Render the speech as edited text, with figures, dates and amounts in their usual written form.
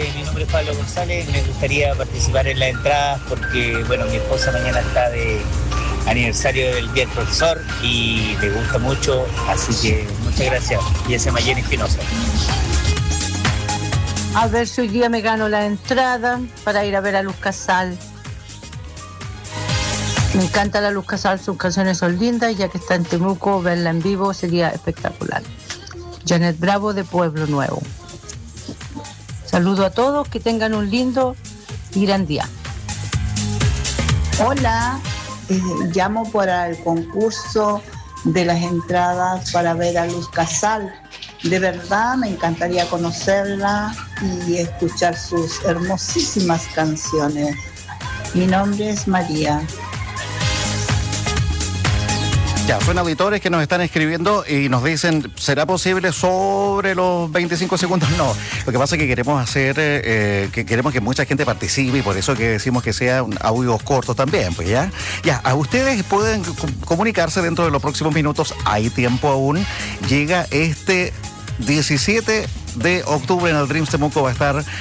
mi nombre es Pablo González. Me gustaría participar en la entrada porque, bueno, mi esposa mañana está de aniversario del Día del Profesor y le gusta mucho, así que muchas gracias. Y ese Mayeni Espinosa. A ver si hoy día me gano la entrada para ir a ver a Luz Casal. Me encanta la Luz Casal, sus canciones son lindas, y ya que está en Temuco, verla en vivo sería espectacular. Janet Bravo de Pueblo Nuevo. Saludo a todos, que tengan un lindo y gran día. Hola, llamo para el concurso de las entradas para ver a Luz Casal. De verdad me encantaría conocerla y escuchar sus hermosísimas canciones. Mi nombre es María. Ya, son auditores que nos están escribiendo y nos dicen, ¿será posible sobre los 25 segundos? No, lo que pasa es que queremos hacer, que queremos que mucha gente participe y por eso que decimos que sean audios cortos también, pues ya. Ya, a ustedes pueden comunicarse dentro de los próximos minutos, hay tiempo aún. Llega este 17 de octubre en el Dreams Temuco, va a estar